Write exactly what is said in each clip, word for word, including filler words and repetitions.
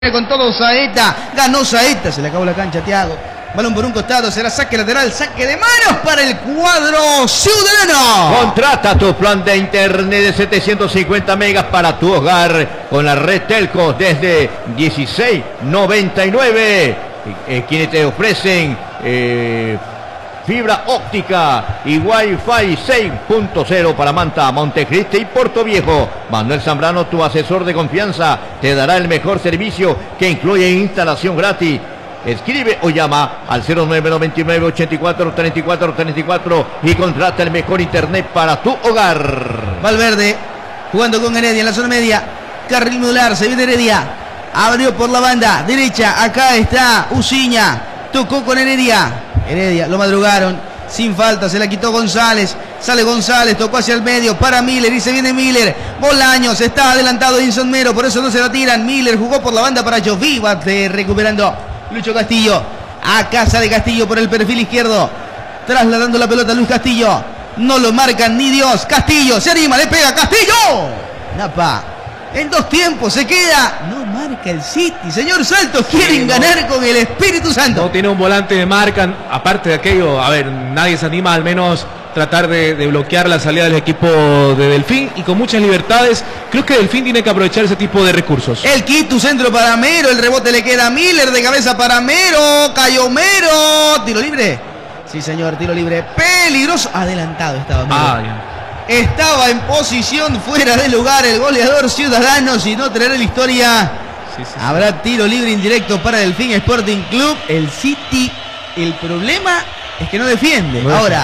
Con todo Saeta, ganó Saeta, se le acabó la cancha a Thiago. Balón por un costado, será saque lateral, saque de manos para el cuadro ciudadano. Contrata tu plan de internet de setecientos cincuenta megas para tu hogar con la red Telco desde dieciséis noventa y nueve. Eh, quienes te ofrecen eh, fibra óptica y Wi-Fi seis punto cero para Manta, Montecristi y Puerto Viejo. Manuel Zambrano, tu asesor de confianza, te dará el mejor servicio que incluye instalación gratis. Escribe o llama al cero nueve nueve nueve ochenta y cuatro treinta y cuatro treinta y cuatro y contrata el mejor internet para tu hogar. Valverde jugando con Heredia en la zona media. Carril modular, se viene Heredia. Abrió por la banda derecha. Acá está Uciña. Tocó con Heredia. Heredia, lo madrugaron. Sin falta, se la quitó González. Sale González, tocó hacia el medio para Miller y se viene Miller. Bolaños, está adelantado Edinson Mero, por eso no se la tiran. Miller jugó por la banda para Joviva, recuperando Lucho Castillo. Acá sale Castillo por el perfil izquierdo. Trasladando la pelota a Luis Castillo. No lo marcan ni Dios. Castillo se anima, le pega Castillo. Napa. En dos tiempos se queda. No marca el City. Señor Saltos, quieren sí, no. ganar con el Espíritu Santo. No tiene un volante de marca. Aparte de aquello, a ver, nadie se anima al menos tratar de, de bloquear la salida del equipo de Delfín. Y con muchas libertades, creo que Delfín tiene que aprovechar ese tipo de recursos. El Quito, centro para Mero. El rebote le queda a Miller, de cabeza para Mero. Cayó Mero. Tiro libre. Sí, señor, tiro libre. Peligroso. Adelantado estaba Mero. Ah, ya. Estaba en posición fuera de lugar el goleador ciudadano, si no traerá la historia. Sí, sí, sí. Habrá tiro libre indirecto para Delfín Sporting Club. El City, el problema es que no defiende. Bueno. Ahora,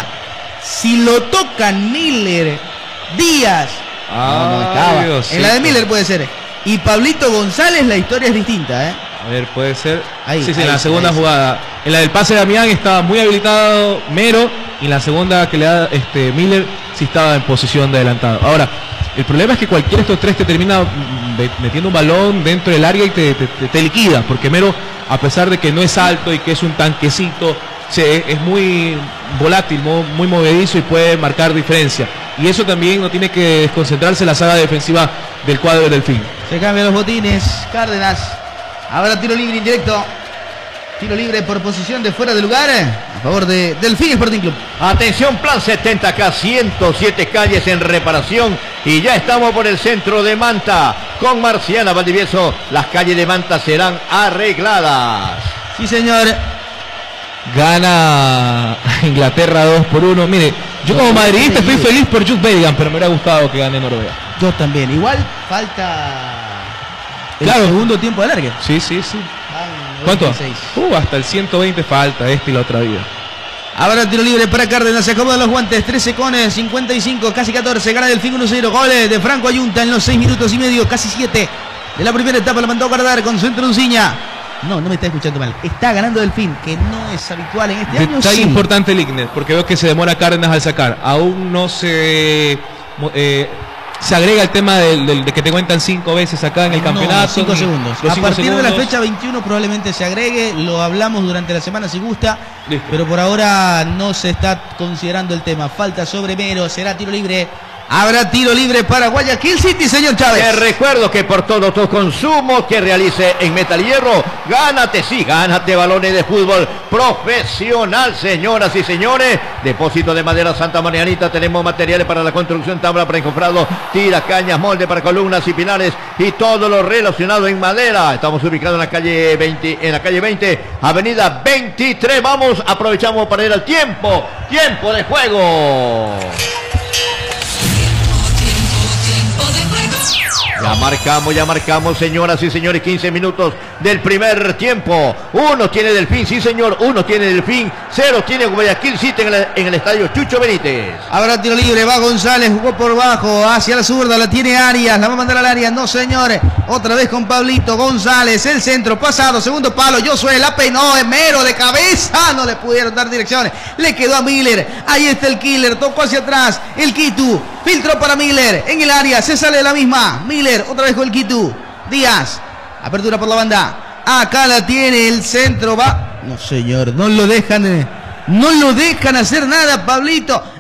si lo tocan Miller, Díaz, ah, no, no acaba. Dios, en la de Miller puede ser. Y Pablito González, la historia es distinta, ¿eh? A ver, puede ser. Ahí, sí, sí, ahí, en la segunda ahí, jugada. En la del pase de Damián estaba muy habilitado Mero. Y en la segunda que le da este Miller, sí estaba en posición de adelantado. Ahora, el problema es que cualquiera de estos tres te termina metiendo un balón dentro del área y te, te, te, te liquida. Porque Mero, a pesar de que no es alto y que es un tanquecito, se, es muy volátil, muy, muy movedizo y puede marcar diferencia. Y eso también no tiene que desconcentrarse en la saga defensiva del cuadro del Delfín. Se cambian los botines. Cárdenas. Habrá tiro libre indirecto. Tiro libre por posición de fuera de lugar a favor de Delfín Sporting Club. Atención, plan setenta K, ciento siete calles en reparación y ya estamos por el centro de Manta. Con Marciana Valdivieso, las calles de Manta serán arregladas. Sí, señor. Gana Inglaterra dos por uno. Mire, yo como madridista estoy feliz por Jude Bellingham, pero me hubiera gustado que gane Noruega. Yo también. Igual falta el claro. segundo tiempo de alargue. Sí, sí, sí. ¿Cuánto? Uh, hasta el ciento veinte falta este y la otra vida. Habrá tiro libre para Cárdenas, se acomodan los guantes, trece con cincuenta y cinco, casi catorce, gana Delfín uno cero, goles de Franco Ayunta en los seis minutos y medio, casi siete de la primera etapa, la mandó a guardar con centro Uciña. No, no me está escuchando mal, está ganando Delfín, que no es habitual en este año. Está sí. importante el Ignet, porque veo que se demora Cárdenas al sacar, aún no se... Eh, se agrega el tema de, de, de que te cuentan cinco veces acá en el campeonato. No, cinco segundos. Los a cinco partir segundos. de la fecha veintiuno probablemente se agregue. Lo hablamos durante la semana si gusta. Listo. Pero por ahora no se está considerando el tema. Falta sobre Mero. Será tiro libre. Habrá tiro libre para Guayaquil City, señor Chávez. Te recuerdo que por todos tus consumos que realice en Metal Hierro, gánate, sí, gánate balones de fútbol profesional, señoras y señores. Depósito de madera Santa Marianita. Tenemos materiales para la construcción, tabla para encofrado, tira, cañas, molde para columnas y pilares y todo lo relacionado en madera. Estamos ubicados en la calle veinte, en la calle veinte, avenida veintitrés. Vamos, aprovechamos para ir al tiempo. Tiempo de juego. Ya marcamos, ya marcamos, señoras y señores, quince minutos del primer tiempo. Uno tiene Delfín, sí señor, uno tiene Delfín, cero tiene Guayaquil City en el, en el estadio Chucho Benítez. Habrá tiro libre, va González, jugó por bajo, hacia la zurda, la tiene Arias, la va a mandar al área, no señores. Otra vez con Pablito González, el centro pasado, segundo palo, Josué la peinó, Mero de cabeza, no le pudieron dar direcciones, le quedó a Miller, ahí está el killer, tocó hacia atrás, el Quito, filtró para Miller, en el área, se sale de la misma, Miller, otra vez con el Quito, Díaz, apertura por la banda, acá la tiene, el centro va, no señor, no lo dejan, no lo dejan hacer nada, Pablito,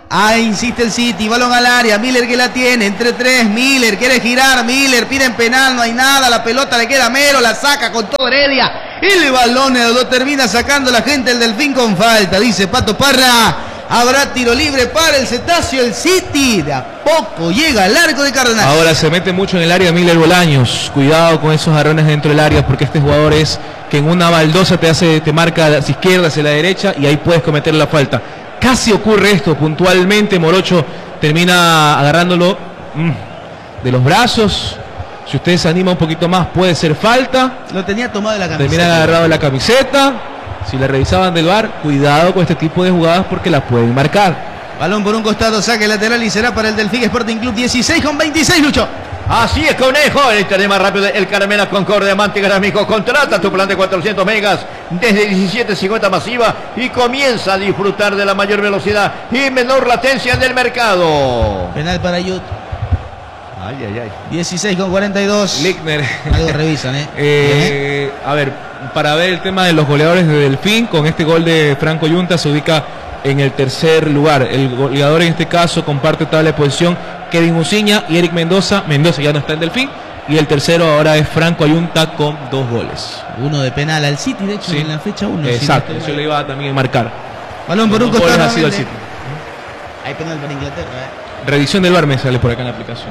Ahí insiste el City, balón al área, Miller que la tiene, entre tres, Miller quiere girar, Miller piden penal, no hay nada, la pelota le queda a Mero, la saca con todo Heredia, el balón lo termina sacando la gente del Delfín con falta, dice Pato Parra, habrá tiro libre para el Cetáceo, el City, de a poco llega al arco de Cardenal. Ahora se mete mucho en el área Miller Bolaños, cuidado con esos jarrones dentro del área, porque este jugador es que en una baldosa te hace, te marca hacia la izquierda, hacia la derecha, y ahí puedes cometer la falta. Casi ocurre esto puntualmente, Morocho termina agarrándolo mmm, de los brazos. Si usted se anima un poquito más, puede ser falta. Lo tenía tomado de la camiseta. Termina agarrado de la camiseta. Si le revisaban del V A R, cuidado con este tipo de jugadas porque las pueden marcar. Balón por un costado, saque lateral y será para el Delfín Sporting Club. Dieciséis con veintiséis, Lucho. Así es, Conejo, el internet más rápido, el Carmena Concordia, Mántigas, amigo, contrata tu plan de cuatrocientos megas desde diecisiete cincuenta masiva y comienza a disfrutar de la mayor velocidad y menor latencia del mercado. Penal para Yut. Ay, ay, ay. dieciséis con cuarenta y dos. Lickner. Algo revisan, ¿eh? eh a ver, para ver el tema de los goleadores de Delfín, con este gol de Franco Yunta se ubica en el tercer lugar. El goleador en este caso comparte tabla de posición Kevin Uciña y Eric Mendoza. Mendoza ya no está en Delfín. Y el tercero ahora es Franco Ayunta con dos goles. Uno de penal al City, de hecho, sí, en la fecha uno. Exacto, si no eso le iba a también marcar. Balón por un costado. Ha sido el City. Hay penal para Inglaterra, ¿eh? Revisión del V A R me sale por acá en la aplicación.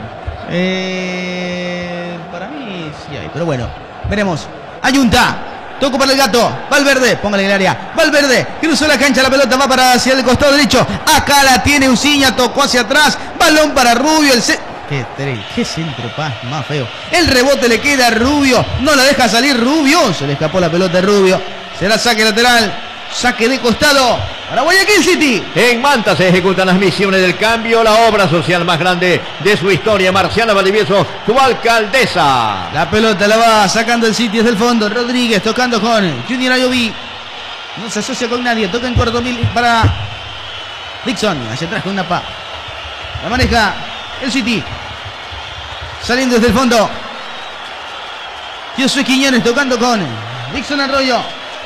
Eh, para mí sí hay, pero bueno, veremos. Ayunta. Toco para el gato, Valverde, póngale en el área, Valverde, cruzó la cancha, la pelota va para hacia el costado derecho, acá la tiene Uciña, tocó hacia atrás, balón para Rubio, el ce... Qué, qué centro paz, más feo, el rebote le queda a Rubio, no la deja salir Rubio, se le escapó la pelota a Rubio, será saque lateral, saque de costado, para Guayaquil City. En Manta se ejecutan las misiones del cambio, la obra social más grande de su historia. Marciana Valdivieso, tu alcaldesa. La pelota la va sacando el City desde el fondo. Rodríguez tocando con Junior Ayoví. No se asocia con nadie. Toca en cuarto mil para Dixon. Hacia atrás con una pa. La maneja el City. Saliendo desde el fondo. Josué Quiñones tocando con Dixon Arroyo.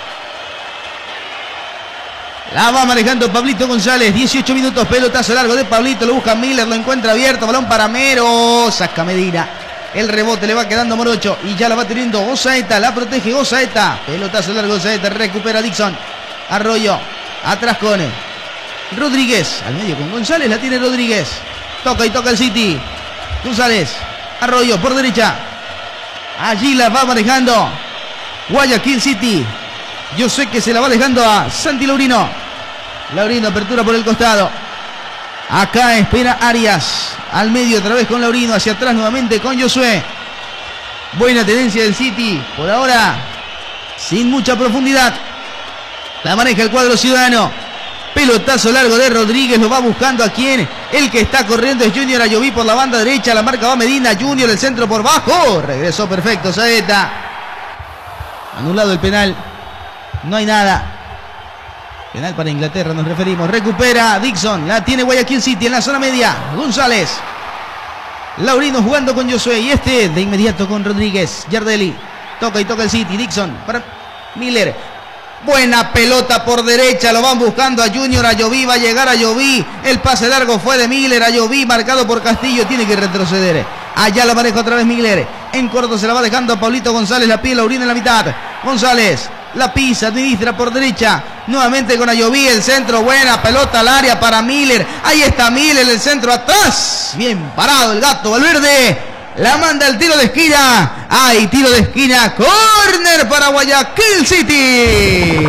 La va manejando Pablito González, dieciocho minutos, pelotazo largo de Pablito, lo busca Miller, lo encuentra abierto, balón para Mero, saca Medina, el rebote le va quedando Morocho y ya la va teniendo Osaeta, la protege Osaeta, pelotazo largo Osaeta, recupera Dixon, Arroyo, atrás con Rodríguez, al medio con González, la tiene Rodríguez, toca y toca el City, González, Arroyo por derecha, allí la va manejando Guayaquil City. Yo sé que se la va dejando a Santi Laurino. Laurino, apertura por el costado. Acá espera Arias. Al medio otra vez con Laurino. Hacia atrás nuevamente con Josué. Buena tendencia del City. Por ahora, sin mucha profundidad. La maneja el cuadro ciudadano. Pelotazo largo de Rodríguez. Lo va buscando a quien. El que está corriendo es Junior Ayoví por la banda derecha. La marca va Medina. Junior, el centro por bajo. Regresó perfecto Saeta. Anulado el penal. No hay nada. Penal para Inglaterra nos referimos. Recupera Dixon. La tiene Guayaquil City en la zona media. González. Laurino jugando con Josué. Y este de inmediato con Rodríguez. Yardelli. Toca y toca el City. Dixon para Miller. Buena pelota por derecha. Lo van buscando a Junior Ayoví. Va a llegar a Ayoví. El pase largo fue de Miller. Ayoví marcado por Castillo. Tiene que retroceder. Allá la maneja otra vez Miller. En corto se la va dejando a Pablito González. La pide Laurino en la mitad. González. La pisa, administra por derecha. Nuevamente con Ayoví, el centro. Buena pelota al área para Miller. Ahí está Miller, el centro atrás. Bien parado el gato Valverde. La manda el tiro de esquina. Hay tiro de esquina. Corner para Guayaquil City.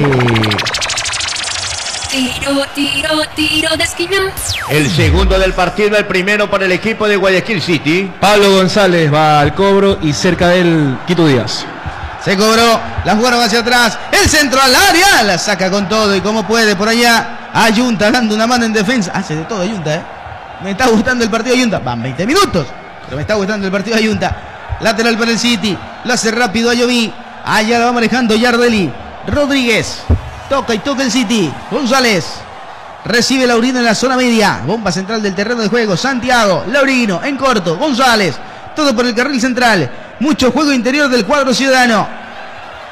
Tiro, tiro, tiro de esquina. El segundo del partido, el primero para el equipo de Guayaquil City. Pablo González va al cobro y cerca de él Quito Díaz. Se cobró, la jugaron hacia atrás, el centro al área, la saca con todo y como puede por allá, Ayunta dando una mano en defensa, hace de todo Ayunta, eh. Me está gustando el partido Ayunta, van veinte minutos, pero me está gustando el partido Ayunta, lateral para el City, lo hace rápido Ayoví, allá lo va manejando Yardelli, Rodríguez, toca y toca el City, González, recibe Laurino en la zona media, bomba central del terreno de juego, Santiago, Laurino, en corto, González, todo por el carril central. Mucho juego interior del cuadro ciudadano.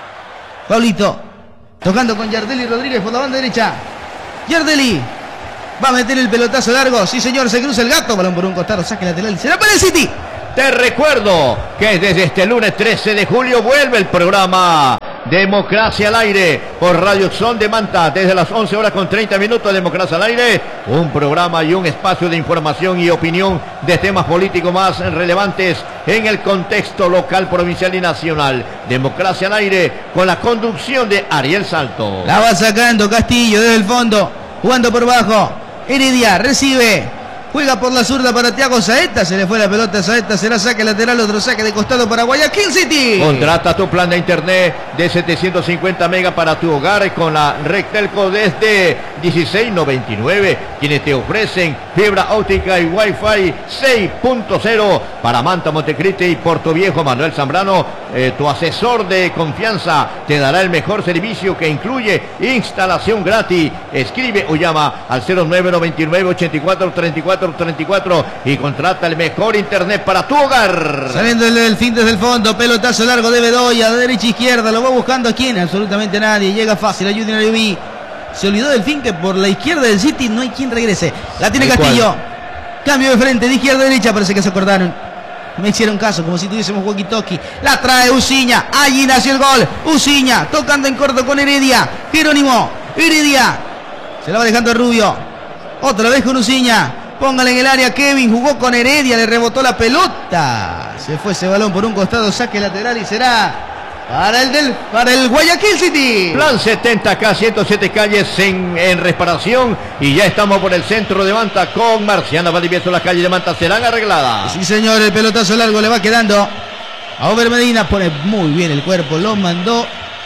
Pablito. Tocando con Yardelli Rodríguez por la banda derecha. Yardelli. Va a meter el pelotazo largo. Sí, señor, se cruza el gato. Balón por un costado, saque lateral. Será para el City. Te recuerdo que desde este lunes trece de julio vuelve el programa Democracia al Aire por Radio Son de Manta. Desde las once horas con treinta minutos, Democracia al Aire. Un programa y un espacio de información y opinión de temas políticos más relevantes en el contexto local, provincial y nacional. Democracia al Aire con la conducción de Ariel Salto. La va sacando Castillo desde el fondo. Jugando por bajo. Heredia recibe. Juega por la zurda para Thiago Saeta. Se le fue la pelota a Saeta. Será saque lateral. Otro saque de costado para Guayaquil City. Contrata tu plan de internet de setecientos cincuenta megas para tu hogar con la red Telco desde dieciséis noventa y nueve. Quienes te ofrecen fibra óptica y Wi-Fi seis punto cero para Manta, Montecristi y Puerto Viejo. Manuel Zambrano, eh, tu asesor de confianza, te dará el mejor servicio que incluye instalación gratis. Escribe o llama al cero nueve noventa y nueve ochenta y cuatro treinta y cuatro treinta y cuatro y contrata el mejor internet para tu hogar. Saliendo el Delfín desde el fondo, pelotazo largo de Bedoya, de derecha a izquierda, lo va buscando a quién, absolutamente nadie, llega fácil a Junior Ayoví. Se olvidó Delfín que por la izquierda del City no hay quien regrese. La tiene Castillo. Cambio de frente, de izquierda a derecha, parece que se acordaron. Me hicieron caso, como si tuviésemos walkie-talkie. La trae Uciña, allí nació el gol. Uciña, tocando en corto con Heredia. Jerónimo, Heredia. Se la va dejando a Rubio. Otra vez con Uciña. Póngale en el área, Kevin jugó con Heredia, le rebotó la pelota. Se fue ese balón por un costado, saque lateral y será para el, del, para el Guayaquil City. Plan setenta K, ciento siete calles en, en reparación y ya estamos por el centro de Manta con Marciana Valdivieso. Las calles de Manta serán arregladas. Sí, señor, el pelotazo largo le va quedando a Over Medina, pone muy bien el cuerpo, lo mandó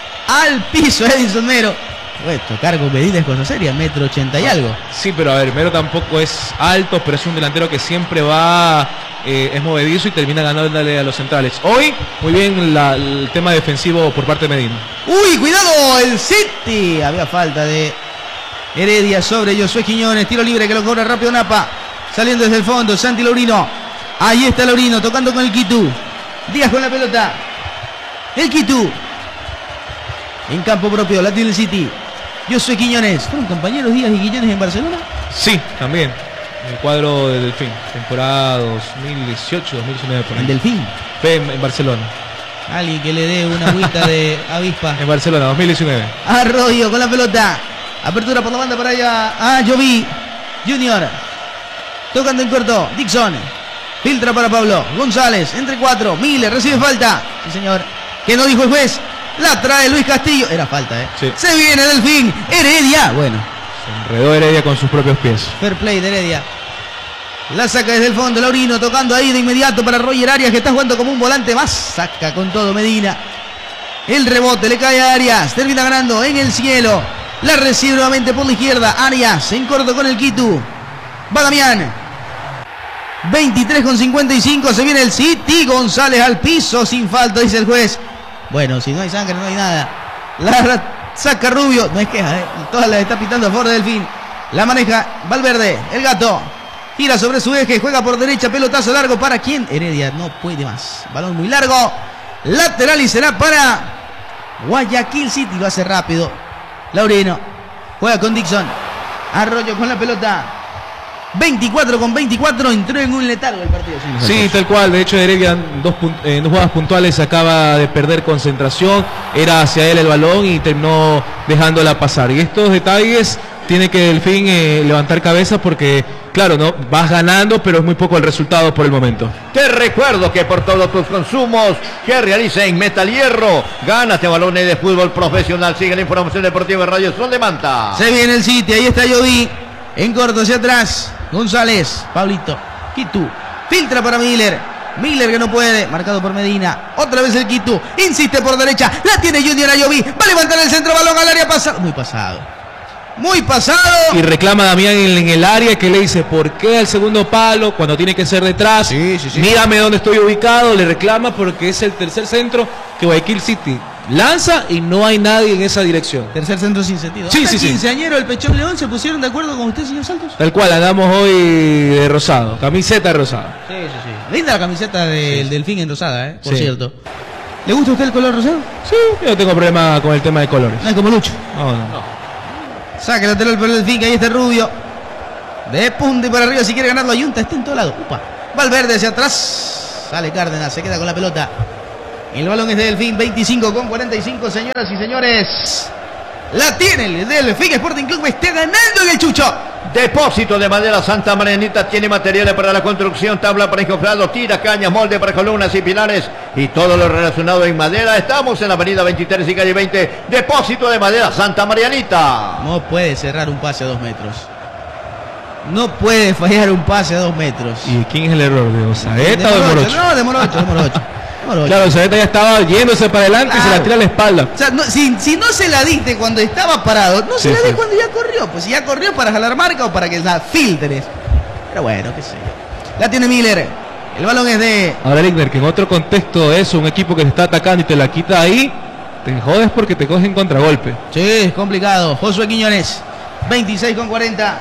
al piso Edinson Mero. Esto, cargo Medina es cosa seria, metro ochenta y algo. Sí, pero a ver, Mero tampoco es alto, pero es un delantero que siempre va, eh, es movedizo y termina ganándole a los centrales. Hoy, muy bien la, el tema defensivo por parte de Medina. ¡Uy, cuidado! El City. Había falta de Heredia sobre Josué Quiñones. Tiro libre que lo cobra rápido Napa. Saliendo desde el fondo, Santi Laurino. Ahí está Laurino, tocando con el Quitú. Díaz con la pelota. El Quitú. En campo propio, la tiene el City. Josué Quiñones. ¿Fueron compañeros Díaz y Quiñones en Barcelona? Sí, también. En el cuadro de Delfín. Temporada dos mil dieciocho dos mil diecinueve. Por ahí. ¿En Delfín? Fue en, en Barcelona. Alguien que le dé una agüita de avispa. En Barcelona, dos mil diecinueve. Arroyo con la pelota. Apertura por la banda para allá. Ah, Joví. Junior. Tocando en corto. Dixon. Filtra para Pablo. González. Entre cuatro. Miller. Recibe falta. Sí, señor. ¿Qué no dijo el juez? La trae Luis Castillo. Era falta, ¿eh? Sí. Se viene Delfín. Heredia. Bueno. Se enredó Heredia con sus propios pies. Fair play de Heredia. La saca desde el fondo. Laurino tocando ahí de inmediato para Roger Arias, que está jugando como un volante más. Saca con todo Medina. El rebote le cae a Arias. Termina ganando en el cielo. La recibe nuevamente por la izquierda. Arias en corto con el Quitú. Va Damián. veintitrés con cincuenta y cinco. Se viene el City. González al piso sin falta, dice el juez. Bueno, si no hay sangre, no hay nada. La saca Rubio. No es queja, ¿eh? Todas las está pitando a favor de Delfín. La maneja Valverde. El gato. Gira sobre su eje. Juega por derecha. Pelotazo largo. ¿Para quién? Heredia no puede más. Balón muy largo. Lateral y será para Guayaquil City. Lo hace rápido. Laurino. Juega con Dixon. Arroyo con la pelota. veinticuatro con veinticuatro. Entró en un letargo el partido. Sí, tal cual. De hecho, Heredia en dos, eh, dos jugadas puntuales acaba de perder concentración. Era hacia él el balón y terminó dejándola pasar. Y estos detalles tiene que Delfín eh, levantar cabeza porque, claro, no vas ganando, pero es muy poco el resultado por el momento. Te recuerdo que por todos tus consumos que realiza en Metal Hierro, gánate balones de fútbol profesional. Sigue la información deportiva en Radio Sol de Manta. Se viene el City. Ahí está Joví. En corto hacia atrás. González. Pablito. Quitú. Filtra para Miller. Miller que no puede. Marcado por Medina. Otra vez el Quitú. Insiste por derecha. La tiene Junior Ayoví. Va a levantar el centro. Balón al área pasado. Muy pasado. Muy pasado. Y reclama a Damián en, en el área, que le dice, ¿por qué al segundo palo cuando tiene que ser detrás? Sí, sí, sí. Mírame dónde estoy ubicado. Le reclama porque es el tercer centro que Guayaquil City lanza y no hay nadie en esa dirección. Tercer centro sin sentido. Sí, sí, sí. Quinceañero, el Pechón León, ¿se pusieron de acuerdo con usted, señor Santos? Tal cual, andamos hoy de rosado. Camiseta rosada. Sí, sí, sí. Linda la camiseta del sí. Delfín en rosada, ¿eh? Por Sí. cierto. ¿Le gusta a usted el color rosado? Sí, yo no tengo problema con el tema de colores. No es como Lucho. No, no. Saque lateral por el Delfín, que ahí está Rubio. De punta y para arriba si quiere ganarlo Ayunta. Está en todo lado. Upa. Valverde hacia atrás. Sale Cárdenas. Se queda con la pelota. El balón es de Delfín. veinticinco con cuarenta y cinco, señoras y señores. La tiene el Delfín Sporting Club. Está ganando en el Chucho. Depósito de madera Santa Marianita tiene materiales para la construcción, tabla para encofrado, tira, cañas, molde para columnas y pilares y todo lo relacionado en madera. Estamos en la avenida veintitrés y calle veinte. Depósito de madera Santa Marianita. No puede cerrar un pase a dos metros. No puede fallar un pase a dos metros. ¿Y quién es el error? ¿De Osaeta o de Morocho? No, de Morocho, de Morocho. Claro, Osaeta ya estaba yéndose para adelante, claro, y se la tira a la espalda. O sea, no, si, si no se la diste cuando estaba parado, no se sí, la sí. di cuando ya corrió. Pues si ya corrió para jalar marca o para que la filtres. Pero bueno, qué sé yo. La tiene Miller. El balón es de... Ahora, Ligner, que en otro contexto eso, un equipo que te está atacando y te la quita ahí, te jodes porque te cogen contragolpe. Sí, es complicado. Josué Quiñones, veintiséis con cuarenta.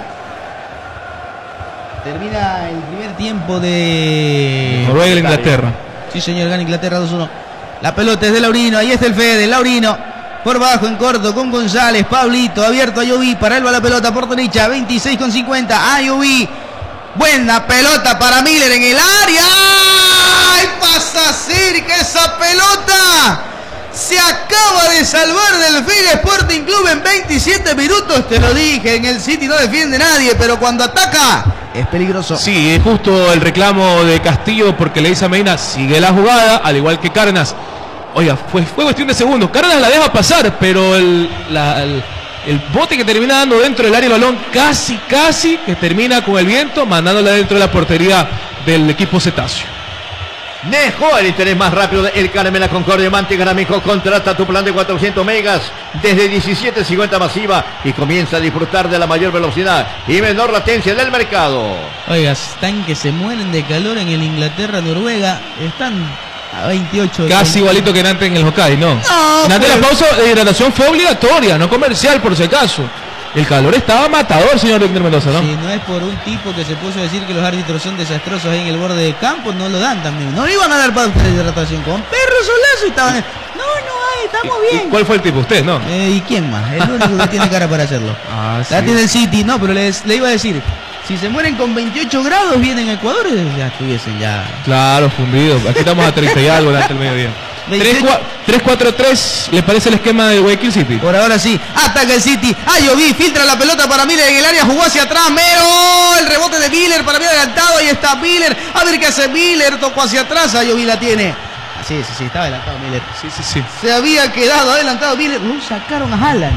Termina el primer tiempo de... Noruega e Inglaterra. Sí, señor, gana Inglaterra dos uno. La pelota es de Laurino, ahí está el Fede, Laurino. Por bajo, en corto, con González, Pablito, abierto a Ayoví, para él va la pelota por derecha, veintiséis con cincuenta, Ayoví. Buena pelota para Miller en el área. ¡Ay, pasa a ser que esa pelota se acaba de salvar del Delfín Sporting Club en veintisiete minutos? Te lo dije, en el City no defiende nadie, pero cuando ataca es peligroso. Sí, es justo el reclamo de Castillo porque le dice a Medina, sigue la jugada, al igual que Cárdenas. Oiga, fue, fue cuestión de segundos. Cárdenas la deja pasar, pero el, la, el, el bote que termina dando dentro del área el balón, casi, casi que termina con el viento, mandándola dentro de la portería del equipo cetáceo. Dejó el interés más rápido de El Carmen, Concordia, Mantic, Amico, contrata tu plan de cuatrocientos megas desde diecisiete cincuenta masiva y comienza a disfrutar de la mayor velocidad y menor latencia del mercado. Oiga, están que se mueren de calor en el Inglaterra-Noruega, están a veintiocho. Casi igualito que en antes en el Hokkaido, ¿no? No, en antes pues... la pausa de hidratación fue obligatoria, no comercial por si acaso. El calor estaba matador, señor Héctor Mendoza, ¿no? Si no es por un tipo que se puso a decir que los árbitros son desastrosos ahí en el borde de campo, no lo dan también. No iban a dar pauta de hidratación con perro solazo y estaban... No, no hay, estamos bien. ¿Y cuál fue el tipo? ¿Usted, no? Eh, ¿Y quién más? El único que tiene cara para hacerlo. Ah, la sí. tiene el City, no, pero les, le iba a decir... Si se mueren con veintiocho grados, vienen a Ecuador, ya estuviesen ya... Claro, fundido. Aquí estamos a treinta y algo durante el mediodía. tres cuatro tres, ¿le parece el esquema de Guayaquil City? Por ahora sí. Ataca el City. Ayoví filtra la pelota para Miller en el área. Jugó hacia atrás. Mero. El rebote de Miller para mí adelantado. Ahí está Miller. A ver qué hace Miller. Tocó hacia atrás. Ayoví la tiene. Sí, sí, sí. Estaba adelantado Miller. Sí, sí, sí. Se había quedado adelantado Miller. Lo sacaron a Haaland.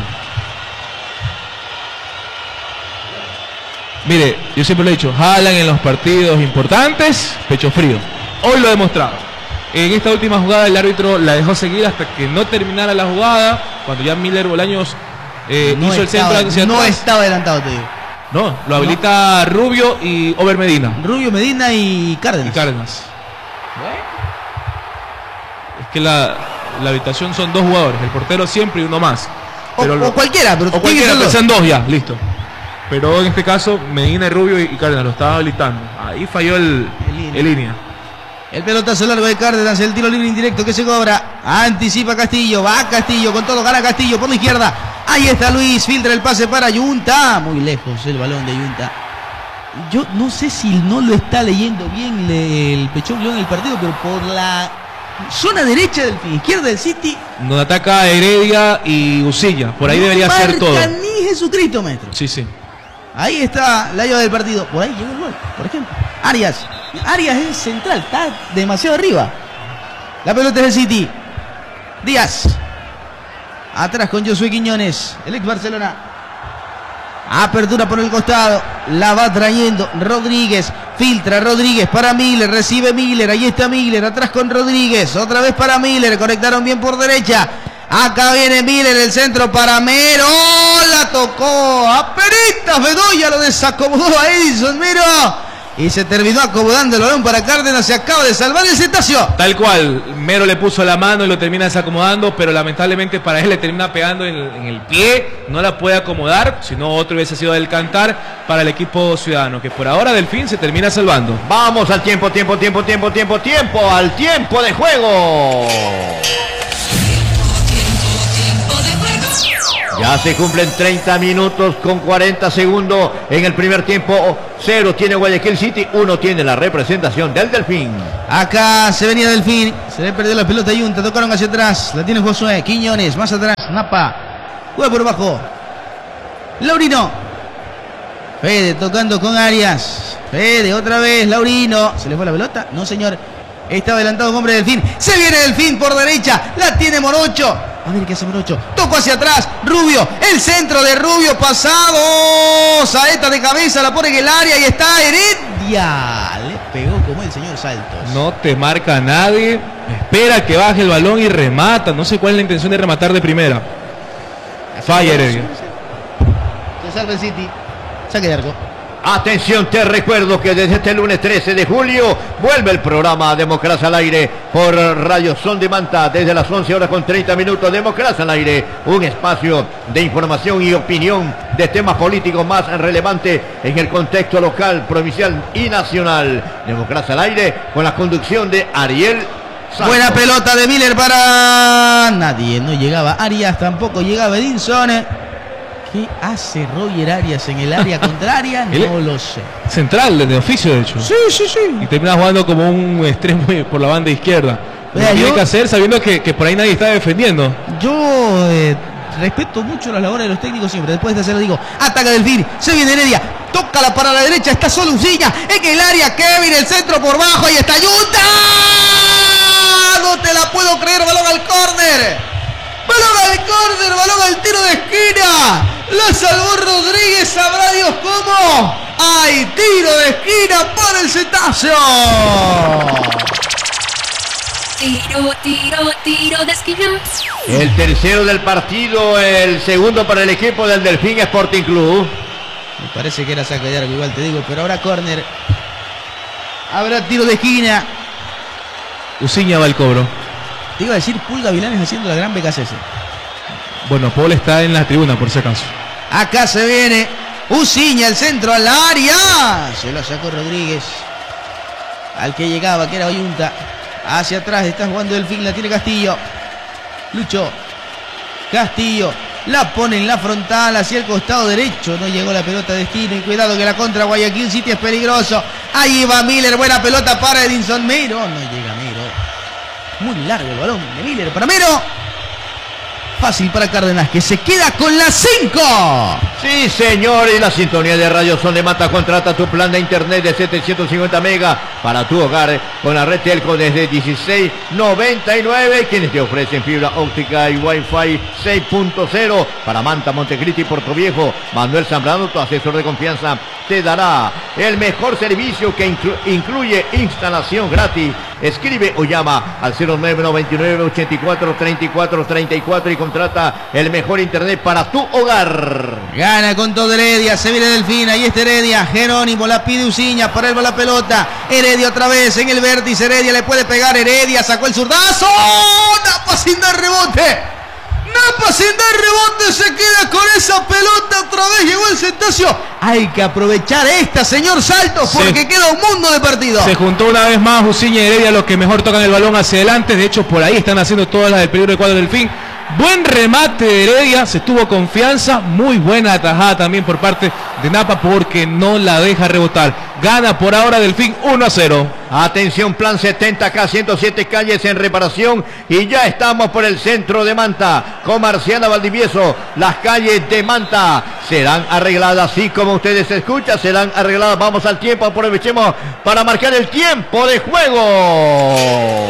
Mire, yo siempre lo he dicho, Haaland en los partidos importantes, pecho frío. Hoy lo ha demostrado. En esta última jugada el árbitro la dejó seguir hasta que no terminara la jugada, cuando ya Miller Bolaños eh, no hizo estaba, el centro. No atrás. Estaba adelantado, te digo. No, lo habilita no. Rubio y Over Medina. Rubio, Medina y Cárdenas. Y Cárdenas. Bueno. Es que la, la habitación son dos jugadores, el portero siempre y uno más. Pero o, lo, o cualquiera, pero o cualquiera, pero sean dos ya, listo. Pero en este caso, Medina y Rubio y Cárdenas lo estaba habilitando. Ahí falló el, el, línea. el línea. El pelotazo largo de Cárdenas, el tiro libre indirecto que se cobra. Anticipa Castillo, va Castillo con todo, gana Castillo por la izquierda. Ahí está Luis, filtra el pase para Yunta. Muy lejos el balón de Yunta. Yo no sé si no lo está leyendo bien el Pechón León en el partido, pero por la zona derecha del fin, izquierda del City. Nos ataca Heredia y Usilla. Por ahí no debería ser todo. Ni Jesucristo, maestro. Sí, sí. Ahí está la llave del partido. Por ahí llegó el gol, por ejemplo. Arias. Arias es central, está demasiado arriba. La pelota es del City. Díaz. Atrás con Josué Quiñones, el ex Barcelona. Apertura por el costado. La va trayendo Rodríguez. Filtra Rodríguez para Miller. Recibe Miller. Ahí está Miller. Atrás con Rodríguez. Otra vez para Miller. Conectaron bien por derecha. Acá viene Miller, el centro para Mero. La tocó a Peritas Bedoya. Lo desacomodó a Edison Mero. Y se terminó acomodando el balón para Cárdenas. Se acaba de salvar el cetáceo. Tal cual. Mero le puso la mano y lo termina desacomodando. Pero lamentablemente para él le termina pegando en el, en el pie. No la puede acomodar. Si no, otro hubiese sido del cantar para el equipo ciudadano. Que por ahora Delfín se termina salvando. Vamos al tiempo, tiempo, tiempo, tiempo, tiempo, tiempo. Al tiempo de juego. Ya se cumplen treinta minutos con cuarenta segundos en el primer tiempo. Cero tiene Guayaquil City, uno tiene la representación del Delfín. Acá se venía Delfín, se le perdió la pelota a Yunta, tocaron hacia atrás, la tiene Josué, Quiñones, más atrás, Napa, juega por abajo, Laurino, Fede tocando con Arias, Fede otra vez, Laurino, ¿se le fue la pelota? No señor, está adelantado un hombre de Delfín, se viene Delfín por derecha, la tiene Morocho. A ver qué hace Morocho. Toco hacia atrás. Rubio. El centro de Rubio pasado. Saeta de cabeza. La pone en el área. Y está Heredia. Le pegó como el señor Saltos. No te marca nadie. Espera que baje el balón y remata. No sé cuál es la intención de rematar de primera. Falla Heredia. Se salva el City. Saque de arco. Atención, te recuerdo que desde este lunes trece de julio vuelve el programa Democracia al Aire por Radio Son de Manta desde las once horas con treinta minutos. Democracia al Aire, un espacio de información y opinión de temas políticos más relevantes en el contexto local, provincial y nacional. Democracia al Aire con la conducción de Ariel Santos. Buena pelota de Miller para nadie. No llegaba Arias, tampoco llegaba Edinson. ¿Qué hace Roger Arias en el área contraria? No lo sé. Central, de oficio, de hecho. Sí, sí, sí. Y termina jugando como un extremo por la banda izquierda. Lo Vea, tiene yo- que hacer sabiendo que, que por ahí nadie está defendiendo. Yo eh, respeto mucho las labores de los técnicos siempre. Después de hacerlo digo, ataca Delfín, se viene Heredia, tócala para la derecha, está solo Ucilla, en el área, Kevin, el centro por bajo, y está Yunta. No te la puedo creer, balón al córner. Balón al córner, balón al tiro de esquina. La salvó Rodríguez, sabrá Dios cómo. ¡Hay tiro de esquina para el cetáceo! Tiro, tiro, tiro de esquina. El tercero del partido, el segundo para el equipo del Delfín Sporting Club. Me parece que era saque de arco, igual te digo, pero habrá córner. Habrá tiro de esquina. Uciña va al cobro. Te iba a decir Pulga Vilanes haciendo la gran B K C S. Bueno, Paul está en la tribuna por si acaso. Acá se viene Uciña, el centro al área. Se lo sacó Rodríguez. Al que llegaba, que era Oyunta. Hacia atrás está jugando Delfín, la tiene Castillo. Lucho. Castillo. La pone en la frontal hacia el costado derecho. No llegó la pelota de destino. Y cuidado que la contra Guayaquil City es peligroso. Ahí va Miller. Buena pelota para Edinson Mero. No llega Mero. Muy largo el balón de Miller para Mero. Fácil para Cárdenas, que se queda con las cinco. Sí, señor, y la sintonía de Radio Son de Mata. Contrata tu plan de internet de setecientos cincuenta megas para tu hogar con la red Telco desde dieciséis noventa y nueve, quienes te ofrecen fibra óptica y Wi-Fi seis punto cero para Manta, Montecristi y Puerto Viejo. Manuel Zambrano, tu asesor de confianza, te dará el mejor servicio que inclu incluye instalación gratis. Escribe o llama al cero nueve noventa y nueve ochenta y cuatro treinta y cuatro treinta y cuatro y contrata el mejor internet para tu hogar. Gana con todo Heredia, se viene Delfín, ahí está Heredia, Jerónimo, la pide Uciña, para él va la pelota, Heredia otra vez en el vértice, Heredia le puede pegar, Heredia sacó el zurdazo, Napa sin dar rebote, Napa sin dar rebote, se queda con esa pelota, otra vez llegó el Cetáceo, hay que aprovechar esta, señor Saltos, porque Sí. queda un mundo de partido. Se juntó una vez más Uciña y Heredia, los que mejor tocan el balón hacia adelante. De hecho, por ahí están haciendo todas las del peligro de cuadro del Delfín. Buen remate de Heredia, se tuvo confianza. Muy buena atajada también por parte de Napa, porque no la deja rebotar. Gana por ahora Delfín uno a cero. Atención, plan setenta K, ciento siete calles en reparación y ya estamos por el centro de Manta. Comarciana Valdivieso, las calles de Manta serán arregladas, así como ustedes escuchan, serán arregladas. Vamos al tiempo, aprovechemos para marcar el tiempo de juego.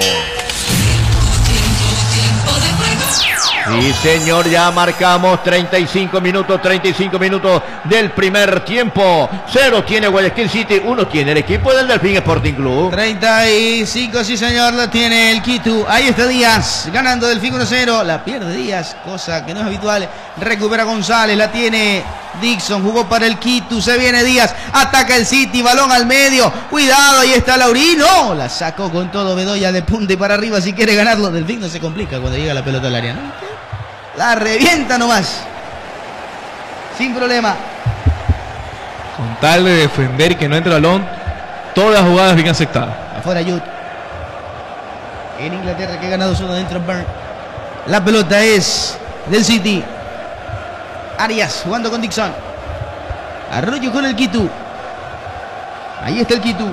Sí, señor, ya marcamos treinta y cinco minutos, treinta y cinco minutos del primer tiempo. Cero tiene Guayaquil City, uno tiene el equipo del Delfín Sporting Club. treinta y cinco, sí señor, la tiene el Quito. Ahí está Díaz, ganando Delfín uno a cero. La pierde Díaz, cosa que no es habitual. Recupera González, la tiene Dixon, jugó para el Quito. Se viene Díaz, ataca el City, balón al medio. Cuidado, ahí está Laurino. La sacó con todo Bedoya de punta y para arriba si quiere ganarlo. Delfín no se complica cuando llega la pelota al área, ¿no? La revienta nomás. Sin problema. Con tal de defender y que no entre el balón, todas las jugadas bien aceptadas. Afuera Yut. En Inglaterra que gana dos uno dentro Burn. La pelota es del City. Arias jugando con Dixon. Arroyo con el Quito. Ahí está el Quito.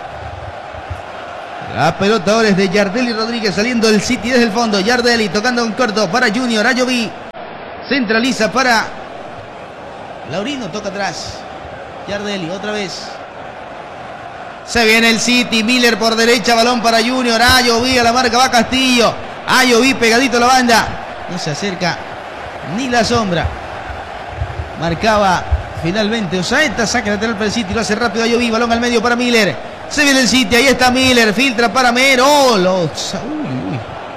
La pelota ahora es de Yardelli Rodríguez saliendo el City desde el fondo. Yardelli tocando un corto para Junior. Ayoví centraliza para Laurino, toca atrás. Yardelli otra vez. Se viene el City. Miller por derecha, balón para Junior. Ayoví a la marca, va Castillo. Ayoví pegadito a la banda. No se acerca ni la sombra. Marcaba finalmente Osaeta. Saque lateral para el City. Lo hace rápido Ayoví. Balón al medio para Miller. Se viene el City, ahí está Miller, filtra para Mero. Oh, los... uy,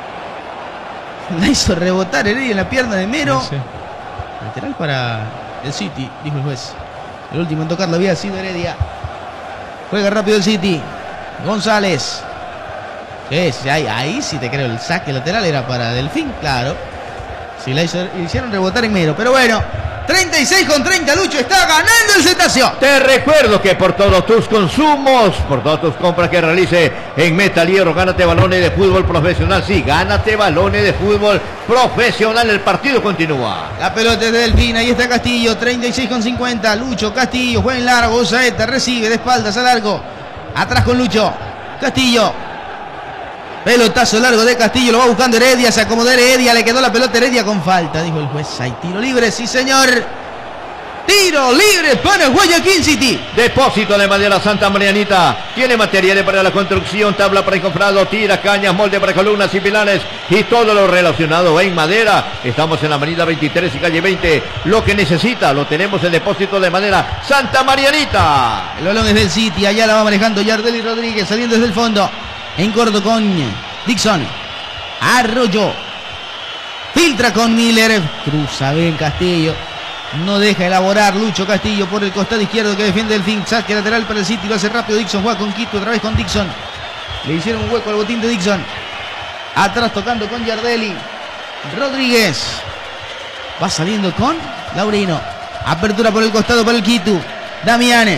uy. La hizo rebotar Heredia en la pierna de Mero. Sí, sí. Lateral para el City, dijo el juez. El último en tocarlo había sido Heredia. Juega rápido el City. González. Sí, sí, ahí, ahí sí te creo, el saque lateral era para Delfín, claro. Sí, la hizo, hicieron rebotar en Mero, pero bueno. treinta y seis con treinta, Lucho está ganando el Cetáceo. Te recuerdo que por todos tus consumos, por todas tus compras que realice en Metal Hierro, gánate balones de fútbol profesional. Sí, gánate balones de fútbol profesional. El partido continúa. La pelota es de Delfín, ahí está Castillo, treinta y seis con cincuenta. Lucho, Castillo, juega en largo, Saeta recibe de espaldas a largo. Atrás con Lucho, Castillo. Pelotazo largo de Castillo, lo va buscando Heredia, se acomodó Heredia, le quedó la pelota Heredia con falta, dijo el juez. Hay tiro libre, sí señor. Tiro libre para Guayaquil City. Depósito de madera Santa Marianita. Tiene materiales para la construcción, tabla para encofrado, tira, cañas, molde para columnas y pilares y todo lo relacionado en madera. Estamos en la avenida veintitrés y calle veinte. Lo que necesita lo tenemos en Depósito de Madera Santa Marianita. El balón es del City, allá la va manejando Yardelli Rodríguez, saliendo desde el fondo. En corto con Dixon. Arroyo. Filtra con Miller. Cruza bien Castillo. No deja elaborar Lucho Castillo por el costado izquierdo que defiende el fin. Saque lateral para el City. Lo hace rápido Dixon. Juega con Quito. Otra vez con Dixon. Le hicieron un hueco al botín de Dixon. Atrás tocando con Yardelli Rodríguez. Va saliendo con Laurino. Apertura por el costado para el Quito. Damiane.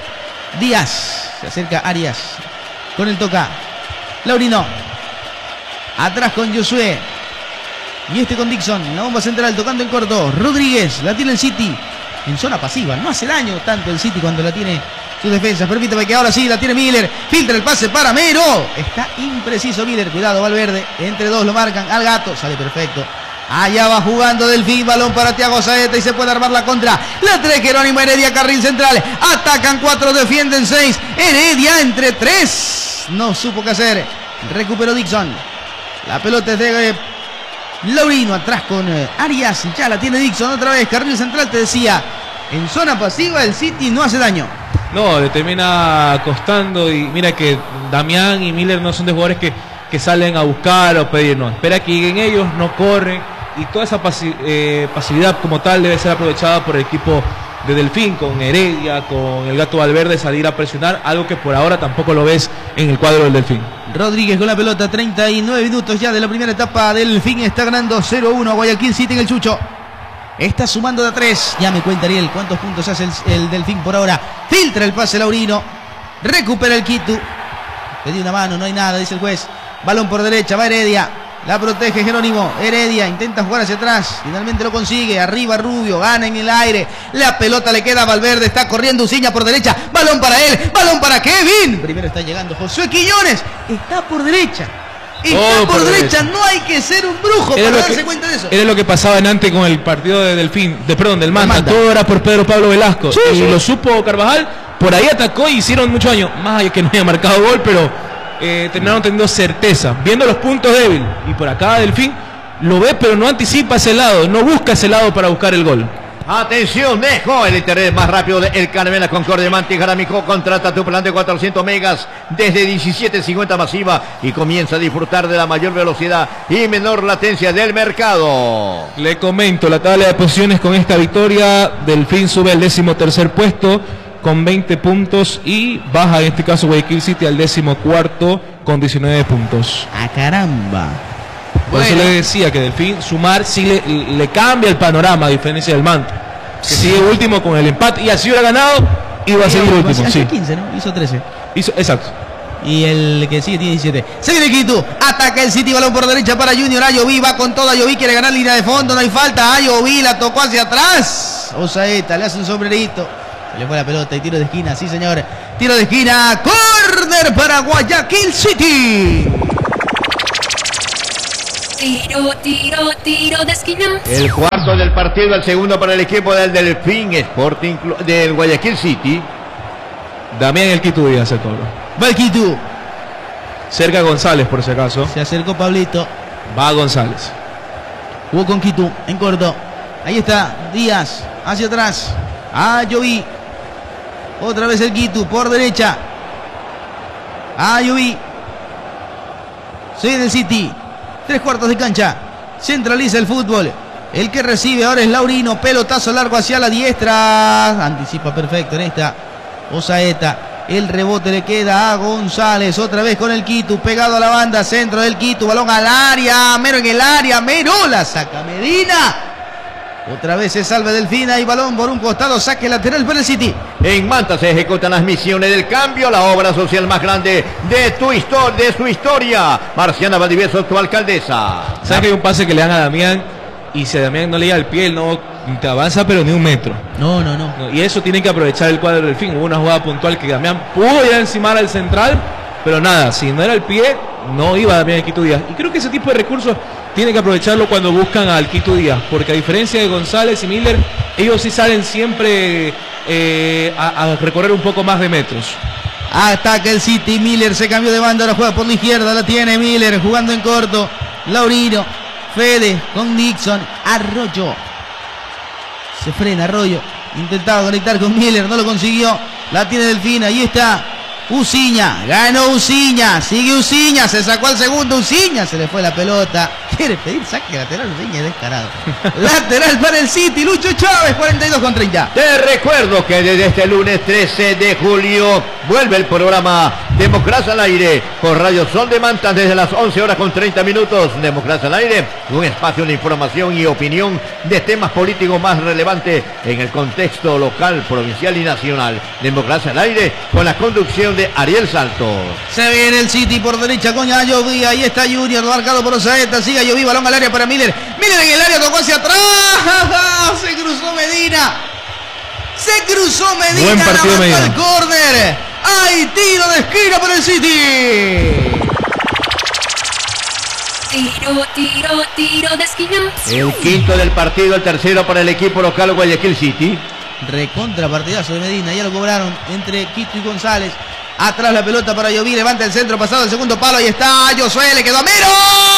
Díaz. Se acerca Arias. Con el toca. Laurino. Atrás con Josué. Y este con Dixon. La bomba central tocando en corto. Rodríguez. La tiene el City. En zona pasiva. No hace daño tanto el City cuando la tiene sus defensas. Permítame que ahora sí la tiene Miller. Filtra el pase para Mero. Está impreciso Miller. Cuidado, Valverde. Entre dos lo marcan. Al gato. Sale perfecto. Allá va jugando Delfín. Balón para Thiago Saeta. Y se puede armar la contra. La tres Jerónimo Heredia. Carril central. Atacan cuatro. Defienden seis. Heredia entre tres. No supo qué hacer. Recuperó Dixon. La pelota es de eh, Laurino. Atrás con eh, Arias. Ya la tiene Dixon otra vez. Carril central, te decía. En zona pasiva el City no hace daño. No, le termina costando. Y mira que Damián y Miller no son de jugadores que, que salen a buscar o pedir. No, espera que lleguen ellos, no corren. Y toda esa pasi eh, pasividad como tal debe ser aprovechada por el equipo de Delfín, con Heredia, con el Gato Valverde, salir a presionar, algo que por ahora tampoco lo ves en el cuadro del Delfín. Rodríguez con la pelota, treinta y nueve minutos ya de la primera etapa. Delfín está ganando cero uno a Guayaquil City en el Chucho. Está sumando de a tres. Ya me cuenta Ariel cuántos puntos hace el, el Delfín por ahora. Filtra el pase Laurino. Recupera el Quito. Pedí una mano, no hay nada, dice el juez. Balón por derecha, va Heredia. La protege Jerónimo. Heredia intenta jugar hacia atrás. Finalmente lo consigue. Arriba Rubio. Gana en el aire. La pelota le queda a Valverde. Está corriendo Uciña por derecha. Balón para él. Balón para Kevin. Primero está llegando Josué Quiñones. Está por derecha. Está oh, por, por derecha. derecha. No hay que ser un brujo era para darse que, cuenta de eso. Era lo que pasaba en antes con el partido de Delfín. De, perdón, del Manta. Manta. Todo era por Pedro Pablo Velasco. Sí, y sí. lo supo Carvajal. Por ahí atacó y hicieron mucho daño. Más allá que no haya marcado gol, pero... Eh, terminaron teniendo certeza, viendo los puntos débiles. Y por acá Delfín lo ve, pero no anticipa ese lado, no busca ese lado para buscar el gol. Atención, dejo el internet más rápido de El Carmela Concordia Manti Jaramicó. Contrata tu plan de cuatrocientos megas desde diecisiete cincuenta masiva y comienza a disfrutar de la mayor velocidad y menor latencia del mercado. Le comento la tabla de posiciones con esta victoria. Delfín sube al décimo tercer puesto con veinte puntos y baja en este caso Guayaquil City al décimo cuarto con diecinueve puntos. ¡Ah, caramba! Por bueno. eso le decía que Delfín sumar sí le, le cambia el panorama a diferencia del Manta, que sí. sigue último con el empate y así hubiera ganado iba a seguir último. Hizo sí. quince, ¿no? Hizo trece. Hizo, exacto. Y el que sigue tiene diecisiete. Se viene Quito. Ataca el City. Balón por derecha para Junior. Ayoví va con todo. Ayoví quiere ganar línea de fondo. No hay falta. Ayoví la tocó hacia atrás. Osaeta le hace un sombrerito. Se le fue la pelota y tiro de esquina. Sí, señor. Tiro de esquina. Corner para Guayaquil City. Tiro, tiro, tiro de esquina. El cuarto del partido, el segundo para el equipo del Delfín Sporting del Guayaquil City. Damián el Quito Díaz el cobro. Va el Quito. Cerca González, por si acaso. Se acercó Pablito. Va González. Jugó con Quito en corto. Ahí está Díaz. Hacia atrás. Ayoví. Otra vez el Quito por derecha. Ayoví. Se viene el City. Tres cuartos de cancha. Centraliza el fútbol. El que recibe ahora es Laurino. Pelotazo largo hacia la diestra. Anticipa perfecto en esta. Osaeta. El rebote le queda a González. Otra vez con el Quito. Pegado a la banda. Centro del Quito. Balón al área. Mero en el área. Mero la saca Medina. Otra vez se salva Delfina y balón por un costado. Saque lateral para el City. En Manta se ejecutan las misiones del cambio. La obra social más grande de, tu histo de su historia. Marciana Valdivieso, tu alcaldesa. ¿Sabes que hay un pase que le dan a Damián? Y si a Damián no le llega al pie, él no te avanza, pero ni un metro. No, no, no. No, y eso tiene que aprovechar el cuadro del fin. Hubo una jugada puntual que Damián pudo ir a encimar al central, pero nada, si no era el pie, no iba Damián Quito Díaz. Y creo que ese tipo de recursos tiene que aprovecharlo cuando buscan al Quito Díaz, porque a diferencia de González y Miller, ellos sí salen siempre eh, a, a recorrer un poco más de metros. Ataca el City. Miller se cambió de banda, ahora juega por la izquierda. La tiene Miller jugando en corto. Laurino. Fede con Dixon. Arroyo. Se frena Arroyo. Intentaba conectar con Miller. No lo consiguió. La tiene Delfín. Ahí está Uciña. Ganó Uciña. Sigue Uciña. Se sacó al segundo Uciña. Se le fue la pelota. Quiere pedir saque lateral. Uciña es descarado. Lateral para el City. Lucho Chávez. cuarenta y dos con treinta. Te recuerdo que desde este lunes trece de julio vuelve el programa Democracia al Aire por Radio Sol de Manta desde las once horas con treinta minutos. Democracia al Aire, un espacio de información y opinión de temas políticos más relevantes en el contexto local, provincial y nacional. Democracia al Aire con la conducción de Ariel Saltos. Se viene el City por derecha con Ayoví. Ahí está Junior, marcado por Osaeta. Sigue Ayoví, balón al área para Miller. Miller en el área, tocó hacia atrás. Se cruzó Medina. Se cruzó Medina. Buen partido la Medina. Al córner. Hay tiro de esquina para el City. Tiro, tiro, tiro de esquina. El quinto del partido, el tercero para el equipo local Guayaquil City. Recontra partidazo de Medina. Ya lo cobraron entre Quito y González. Atrás la pelota para Ayoví. Levanta el centro, pasado el segundo palo. Ahí está Josué. Le quedó a Mero.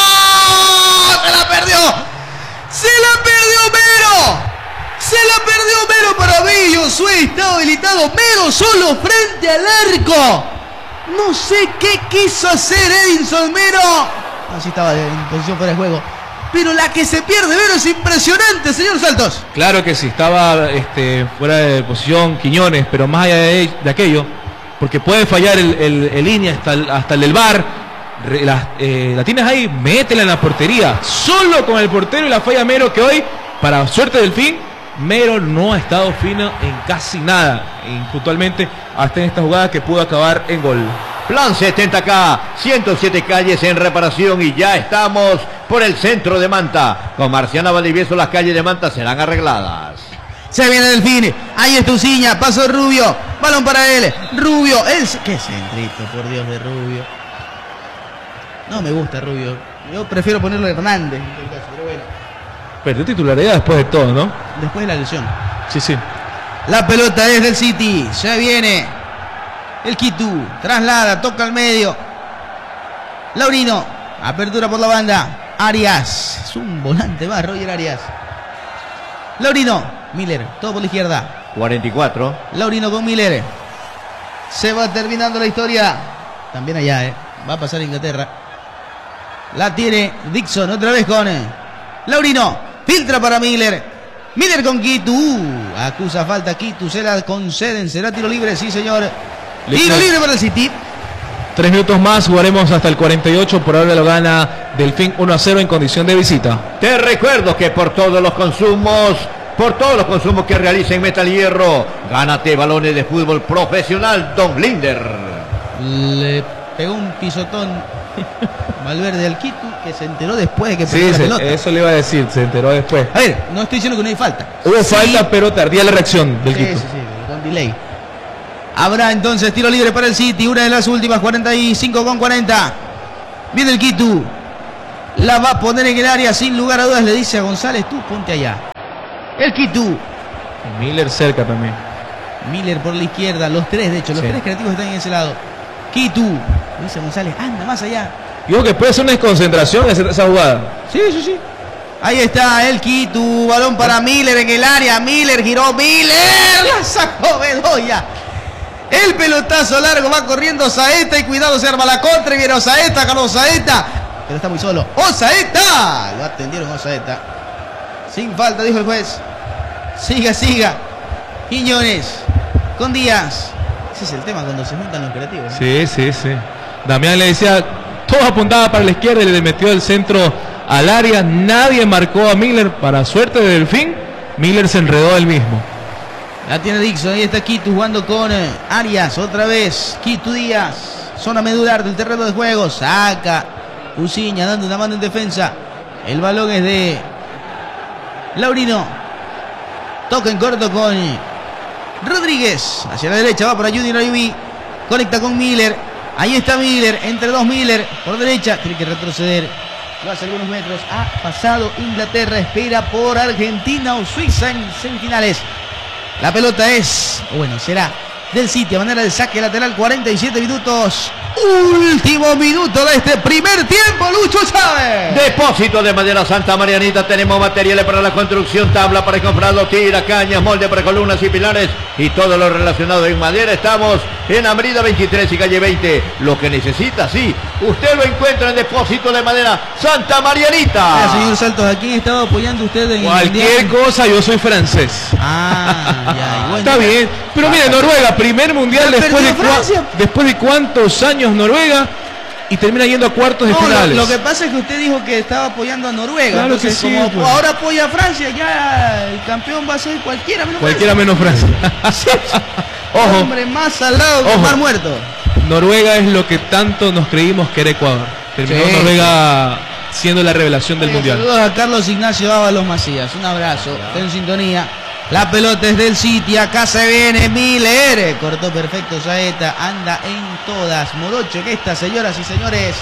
Se la perdió. Se la perdió Mero. Se la perdió Mero para mí. Josué está habilitado. Mero solo frente al arco. No sé qué quiso hacer Edinson Mero. Así estaba en posición fuera de juego. Pero la que se pierde Mero es impresionante, señor Saltos. Claro que sí, estaba este, fuera de posición Quiñones, pero más allá de, de aquello, porque puede fallar el, el, el línea hasta el, hasta el del V A R. La, eh, la tienes ahí, métela en la portería. Solo con el portero y la falla Mero, que hoy, para suerte del fin, Mero no ha estado fino en casi nada, puntualmente hasta en esta jugada que pudo acabar en gol. Plan setenta K, ciento siete calles en reparación y ya estamos por el centro de Manta. Con Marciana Valdivieso las calles de Manta serán arregladas. Se viene Delfín, ahí está Uciña, paso de Rubio, balón para él, Rubio, él, qué centrito, por Dios, de Rubio. No me gusta Rubio, yo prefiero ponerlo Hernández en todo caso, pero bueno. Perdió titularidad después de todo, ¿no? Después de la lesión. Sí, sí. La pelota es del City, se viene el Quito, traslada, toca al medio. Laurino, apertura por la banda, Arias, es un volante más, Roger Arias. Laurino, Miller, todo por la izquierda. cuarenta y cuatro. Laurino con Miller. Se va terminando la historia. También allá, ¿eh? Va a pasar a Inglaterra. La tiene Dixon, otra vez con eh. Laurino. Filtra para Miller. Miller con Quito. Uh, acusa falta Quito. Se la conceden. Será tiro libre, sí, señor. Tiro libre para el City. Tres minutos más, jugaremos hasta el cuarenta y ocho. Por ahora lo gana Delfín uno a cero en condición de visita. Te recuerdo que por todos los consumos, por todos los consumos que realiza en Metal Hierro, gánate balones de fútbol profesional Don Linder. Le pegó un pisotón Valverde al Quito, que se enteró después de que Sí, perdió la se- pelota. eso le iba a decir, se enteró después. A ver, no estoy diciendo que no hay falta. Hubo Sí, falta, pero tardía la reacción del Sí, sí, Quito. sí, pero con delay. Habrá entonces tiro libre para el City, una de las últimas, cuarenta y cinco con cuarenta. Viene el Quito. La va a poner en el área sin lugar a dudas, le dice a González, tú ponte allá. El Quito. Miller cerca también. Miller por la izquierda, los tres, de hecho, los Sí. tres creativos están en ese lado. Quito. Le dice a González, anda más allá. Digo que puede ser una desconcentración esa, esa jugada. Sí, sí, sí. Ahí está el Quito, balón para Miller en el área. Miller giró, Miller la sacó Bedoya. El pelotazo largo, va corriendo Saeta y cuidado, se arma la contra y viene Osaeta, Carlos Osaeta. Pero está muy solo. ¡Osaeta! Lo atendieron Osaeta. Sin falta, dijo el juez. Siga, siga. Quiñones con Díaz. Ese es el tema cuando se juntan los creativos, ¿no? Sí, sí, sí. Damián le decía, todo apuntaba para la izquierda y le metió el centro al área. Nadie marcó a Miller. Para suerte de Delfín, Miller se enredó él mismo. La tiene Dixon, ahí está Quito jugando con eh, Arias, otra vez, Quito Díaz, zona medular del terreno de juego, saca Uciña dando una mano en defensa, el balón es de Laurino, toca en corto con Rodríguez, hacia la derecha va para Junior Ayubí, conecta con Miller, ahí está Miller, entre dos Miller, por derecha, tiene que retroceder, lo hace algunos metros, ha pasado Inglaterra, espera por Argentina o Suiza en semifinales. La pelota es, bueno, será del City a manera de saque lateral, cuarenta y siete minutos. Último minuto de este primer tiempo, Lucho Chávez. Depósito de madera Santa Marianita. Tenemos materiales para la construcción, tabla para comprarlo, tira, cañas, molde para columnas y pilares y todo lo relacionado en madera. Estamos en Avenida veintitrés y calle veinte. Lo que necesita, sí, usted lo encuentra en Depósito de madera Santa Marianita. Oiga, señor Saltos, ¿a quién estaba apoyando usted en Cualquier el mundial? cosa, yo soy francés. Ah, ya, bueno. Está bien, pero mire, Noruega, primer mundial Ya después de, perdió cua- Francia. después de cuántos años Noruega y termina yendo a cuartos de No, lo, finales. lo que pasa es que usted dijo que estaba apoyando a Noruega. Claro entonces, que sí, como pues. ahora apoya a Francia, ya el campeón va a ser cualquiera menos Cualquiera Francia. menos Francia. Ojo, Hombre, más salado que Ojo. el mar muerto. Noruega es lo que tanto nos creímos que era Ecuador. Terminó Sí. Noruega siendo la revelación del Oye, mundial. Saludos a Carlos Ignacio Ábalos Macías. Un abrazo. Está en sintonía. La pelota es del City. Acá se viene Miller. Cortó perfecto Saeta. Anda en todas. Morocho que está, señoras y señores.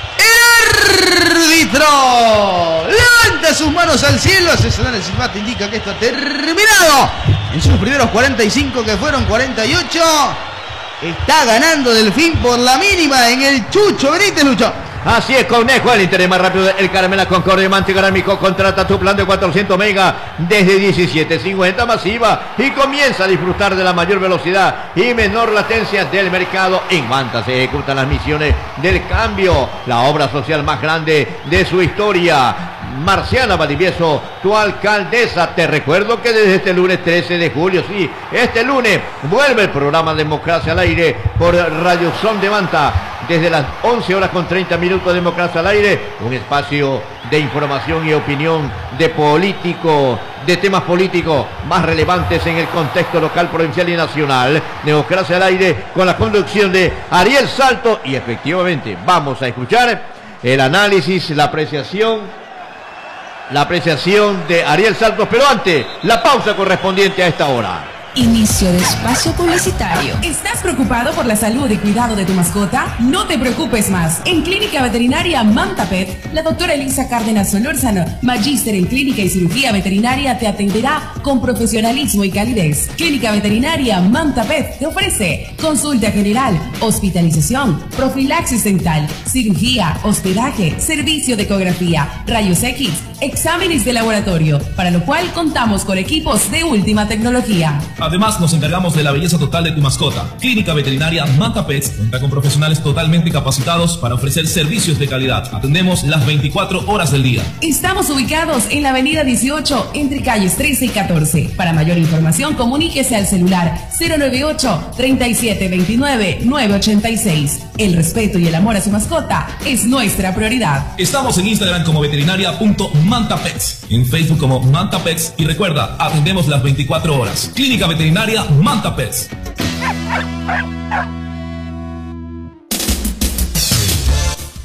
El árbitro levanta sus manos al cielo. Hace sonar el silbato. Indica que esto ha terminado. En sus primeros cuarenta y cinco, que fueron cuarenta y ocho. Está ganando Delfín por la mínima en el Chucho Benítez, Lucho. Así es, Conejo, el interés más rápido, el Caramela Concordia Mantigarámico. Contrata tu plan de cuatrocientos megas desde diecisiete cincuenta masiva y comienza a disfrutar de la mayor velocidad y menor latencia del mercado. En Manta se ejecutan las misiones del cambio, la obra social más grande de su historia. Marciana Valdivieso, tu alcaldesa. Te recuerdo que desde este lunes trece de julio, sí, este lunes vuelve el programa Democracia al Aire por Radio Son de Manta. Desde las once horas con treinta minutos, Democracia al Aire, un espacio de información y opinión de políticos, de temas políticos más relevantes en el contexto local, provincial y nacional. Democracia al Aire con la conducción de Ariel Salto y efectivamente vamos a escuchar el análisis, la apreciación La apreciación de Ariel Saltos, pero antes, la pausa correspondiente a esta hora. Inicio de espacio publicitario. ¿Estás preocupado por la salud y cuidado de tu mascota? No te preocupes más. En Clínica Veterinaria Manta Pet, la doctora Elisa Cárdenas Solórzano, magíster en clínica y cirugía veterinaria, te atenderá con profesionalismo y calidez. Clínica Veterinaria Manta Pet te ofrece consulta general, hospitalización, profilaxis dental, cirugía, hospedaje, servicio de ecografía, rayos X, exámenes de laboratorio, para lo cual contamos con equipos de última tecnología. Además, nos encargamos de la belleza total de tu mascota. Clínica Veterinaria Manta Pets cuenta con profesionales totalmente capacitados para ofrecer servicios de calidad. Atendemos las veinticuatro horas del día. Estamos ubicados en la avenida dieciocho, entre calles trece y catorce. Para mayor información, comuníquese al celular cero nueve ocho, treinta y siete veintinueve, nueve ochenta y seis. El respeto y el amor a su mascota es nuestra prioridad. Estamos en Instagram como veterinaria.mantapets, en Facebook como Manta Pets y recuerda, atendemos las veinticuatro horas. Clínica Veterinaria Manta Pets.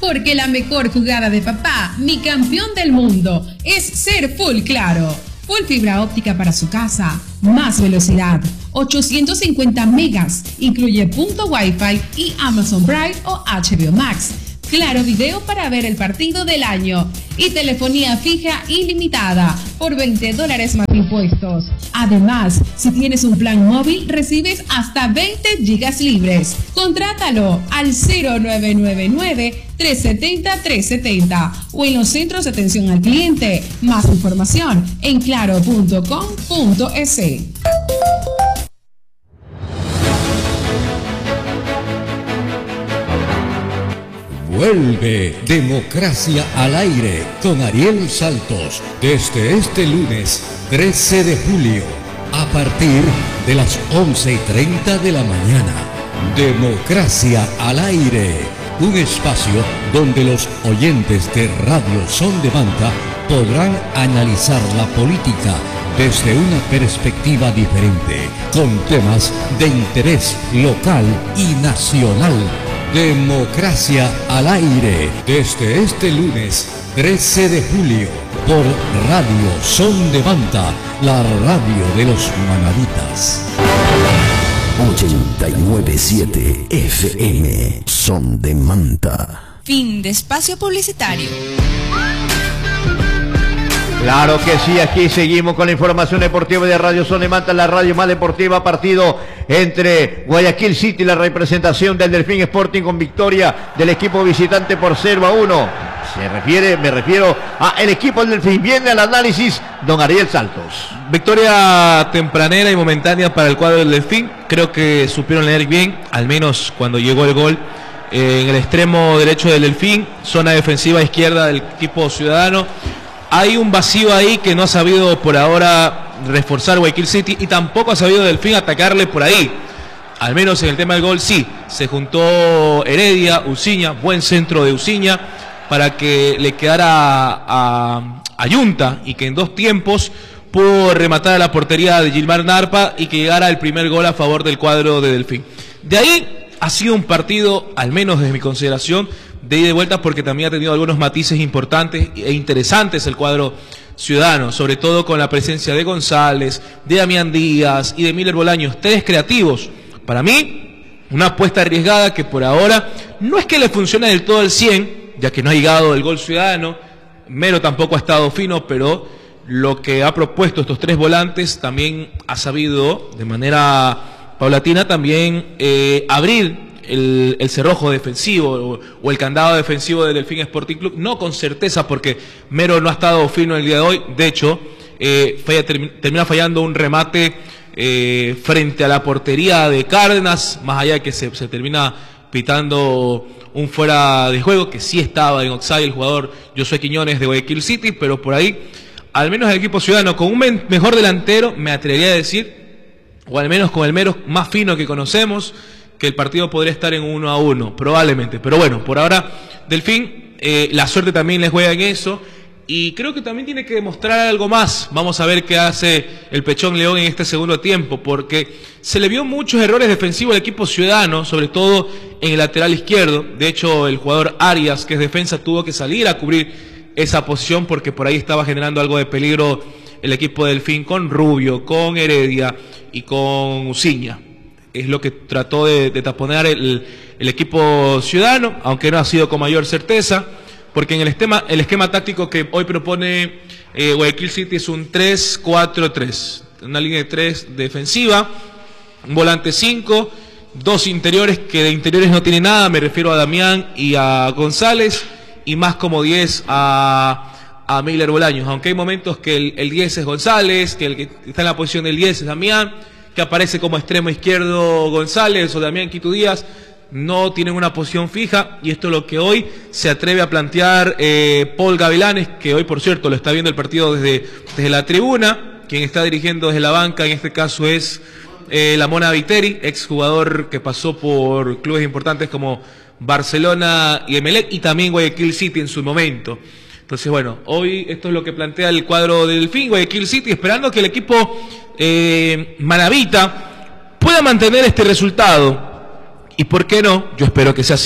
Porque la mejor jugada de papá, mi campeón del mundo, es ser Full Claro. Full fibra óptica para su casa, más velocidad, ochocientos cincuenta megas, incluye punto Wi-Fi y Amazon Prime o H B O Max. Claro Video para ver el partido del año y telefonía fija ilimitada por veinte dólares más impuestos. Además, si tienes un plan móvil, recibes hasta veinte gigas libres. Contrátalo al cero nueve nueve nueve, tres siete cero, tres siete cero o en los centros de atención al cliente. Más información en claro punto com punto es. Vuelve Democracia al Aire con Ariel Saltos desde este lunes trece de julio a partir de las once y treinta de la mañana. Democracia al Aire, un espacio donde los oyentes de Radio Son de Manta podrán analizar la política desde una perspectiva diferente, con temas de interés local y nacional. Democracia al Aire, desde este lunes trece de julio, por Radio Son de Manta, la radio de los manaditas. ochenta y nueve punto siete F M, Son de Manta. Fin de espacio publicitario. Claro que sí, aquí seguimos con la información deportiva de Radio Son de Manta, la radio más deportiva. Partido entre Guayaquil City y la representación del Delfín Sporting con victoria del equipo visitante por cero a uno. Se refiere, me refiero a el equipo del Delfín. Viene al análisis don Ariel Saltos. Victoria tempranera y momentánea para el cuadro del Delfín. Creo que supieron leer bien, al menos cuando llegó el gol. Eh, en el extremo derecho del Delfín, zona defensiva izquierda del equipo ciudadano. Hay un vacío ahí que no ha sabido por ahora reforzar Guayaquil City y tampoco ha sabido Delfín atacarle por ahí. Al menos en el tema del gol sí, se juntó Heredia, Uciña, buen centro de Uciña para que le quedara a, a Yunta y que en dos tiempos pudo rematar a la portería de Gilmar Narpa y que llegara el primer gol a favor del cuadro de Delfín. De ahí ha sido un partido, al menos desde mi consideración, de ida y vuelta, porque también ha tenido algunos matices importantes e interesantes el cuadro ciudadano, sobre todo con la presencia de González, de Damián Díaz y de Miller Bolaños, tres creativos. Para mí, una apuesta arriesgada que por ahora no es que le funcione del todo al cien, ya que no ha llegado el gol ciudadano. Mero tampoco ha estado fino, pero lo que ha propuesto estos tres volantes también ha sabido de manera paulatina también eh, abrir El, el cerrojo defensivo o, o el candado defensivo del Delfín Sporting Club, no con certeza porque Mero no ha estado fino el día de hoy. De hecho, eh, falla, term, termina fallando un remate eh, frente a la portería de Cárdenas, más allá de que se, se termina pitando un fuera de juego, que sí estaba en offside el jugador Josué Quiñones de Guayaquil City, pero por ahí, al menos el equipo ciudadano, con un men, mejor delantero, me atrevería a decir, o al menos con el Mero más fino que conocemos, que el partido podría estar en uno a uno, probablemente. Pero bueno, por ahora, Delfín, eh, la suerte también les juega en eso. Y creo que también tiene que demostrar algo más. Vamos a ver qué hace el Pechón León en este segundo tiempo, porque se le vio muchos errores defensivos al equipo ciudadano, sobre todo en el lateral izquierdo. De hecho, el jugador Arias, que es defensa, tuvo que salir a cubrir esa posición, porque por ahí estaba generando algo de peligro el equipo de Delfín con Rubio, con Heredia y con Uciña. Es lo que trató de, de taponear el, el equipo ciudadano, aunque no ha sido con mayor certeza, porque en el esquema, el esquema táctico que hoy propone eh, Guayaquil City es un tres cuatro tres, una línea de tres defensiva, un volante cinco, dos interiores que de interiores no tiene nada, me refiero a Damián y a González, y más como diez a, a Miller Bolaños, aunque hay momentos que el, el diez es González, que el que está en la posición del diez es Damián, que aparece como extremo izquierdo González o Damián Quito Díaz, no tienen una posición fija, y esto es lo que hoy se atreve a plantear eh, Paul Gavilanes, que hoy por cierto lo está viendo el partido desde, desde la tribuna. Quien está dirigiendo desde la banca en este caso es eh, la Mona Viteri, exjugador que pasó por clubes importantes como Barcelona y Emelec y también Guayaquil City en su momento. Entonces bueno, hoy esto es lo que plantea el cuadro del Delfín, Guayaquil City, esperando que el equipo eh, manabita pueda mantener este resultado. Y por qué no, yo espero que sea así,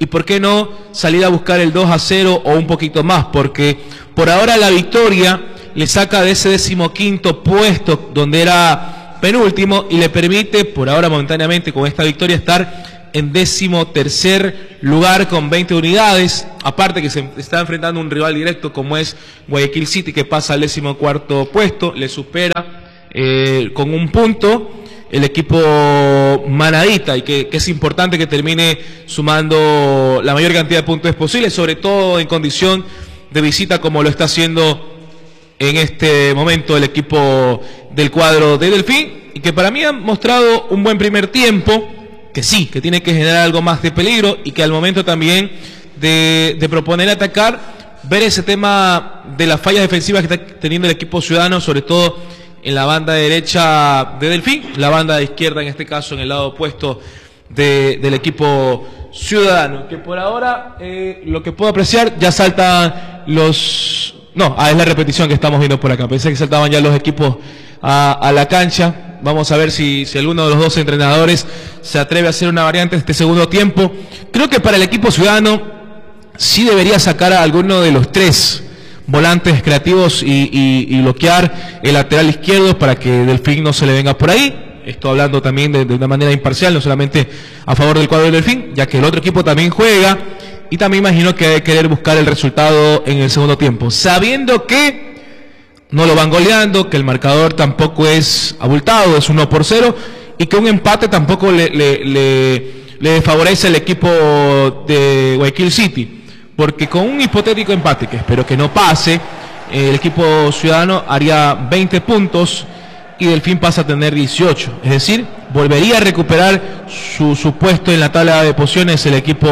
y por qué no salir a buscar el dos a cero o un poquito más, porque por ahora la victoria le saca de ese decimoquinto puesto donde era penúltimo y le permite por ahora momentáneamente con esta victoria estar en décimo tercer lugar con veinte unidades, aparte que se está enfrentando un rival directo como es Guayaquil City, que pasa al décimo cuarto puesto, le supera eh, con un punto el equipo manadita, y que, que es importante que termine sumando la mayor cantidad de puntos posible, sobre todo en condición de visita como lo está haciendo en este momento el equipo del cuadro de Delfín, y que para mí han mostrado un buen primer tiempo, que sí, que tiene que generar algo más de peligro, y que al momento también de, de proponer atacar, ver ese tema de las fallas defensivas que está teniendo el equipo ciudadano, sobre todo en la banda derecha de Delfín, la banda de izquierda en este caso en el lado opuesto de, del equipo ciudadano, que por ahora eh, lo que puedo apreciar ya saltan los... No, ah, es la repetición que estamos viendo por acá, pensé que saltaban ya los equipos a, a la cancha. Vamos a ver si, si alguno de los dos entrenadores se atreve a hacer una variante en este segundo tiempo. Creo que para el equipo ciudadano sí debería sacar a alguno de los tres volantes creativos y, y, y bloquear el lateral izquierdo para que Delfín no se le venga por ahí. Estoy hablando también de, de una manera imparcial, no solamente a favor del cuadro del Delfín, ya que el otro equipo también juega y también imagino que debe querer buscar el resultado en el segundo tiempo, sabiendo que no lo van goleando, que el marcador tampoco es abultado, es uno por cero, y que un empate tampoco le, le, le, le favorece al equipo de Guayaquil City, porque con un hipotético empate, que espero que no pase, el equipo ciudadano haría veinte puntos y Delfín pasa a tener dieciocho, es decir, volvería a recuperar su, su puesto en la tabla de posiciones el equipo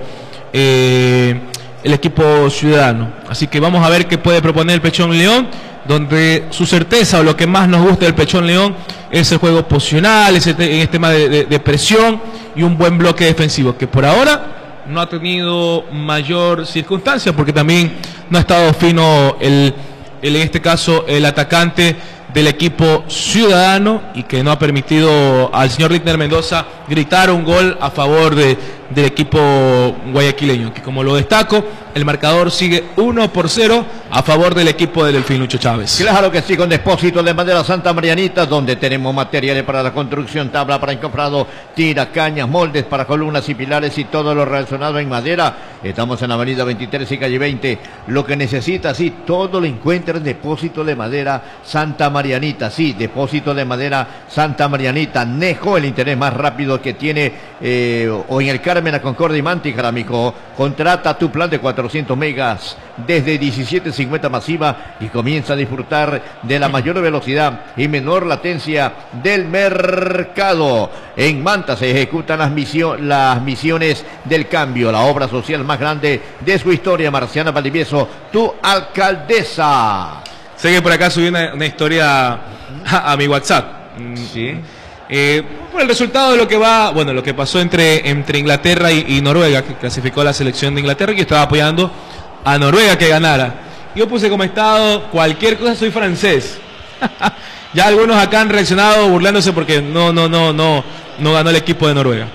eh, el equipo ciudadano. Así que vamos a ver qué puede proponer el Pechón León, donde su certeza o lo que más nos gusta del Pechón León es el juego posicional, ese te, en este tema de, de, de presión y un buen bloque defensivo, que por ahora no ha tenido mayor circunstancia, porque también no ha estado fino el, el en este caso el atacante del equipo ciudadano, y que no ha permitido al señor Rittner Mendoza gritar un gol a favor de, del equipo guayaquileño, que como lo destaco, el marcador sigue uno por cero a favor del equipo del Delfín Lucho Chávez. Claro que sí, con Depósito de Madera Santa Marianita, donde tenemos materiales para la construcción, tabla para encofrado, tira, cañas, moldes para columnas y pilares y todo lo relacionado en madera. Estamos en la avenida veintitrés y calle veinte. Lo que necesita, sí, todo lo encuentra en Depósito de Madera Santa Marianita. Sí, Depósito de Madera Santa Marianita. Nejo, el interés más rápido que tiene, eh, o en el Carmen, a Concordia y Mántica, amigo. Contrata tu plan de cuatrocientos megas desde diecisiete cincuenta masiva y comienza a disfrutar de la mayor velocidad y menor latencia del mercado. En Manta se ejecutan las, misio las misiones del cambio, la obra social más grande de su historia. Marciana Valdivieso, tu alcaldesa. Sé que por acá subí una, una historia a, a mi WhatsApp. Sí. Eh, por el resultado de lo que va, bueno, lo que pasó entre, entre Inglaterra y, y Noruega, que clasificó la selección de Inglaterra, y yo estaba apoyando a Noruega que ganara. Yo puse como estado, cualquier cosa, soy francés. Ya algunos acá han reaccionado burlándose porque no, no, no, no, no ganó el equipo de Noruega.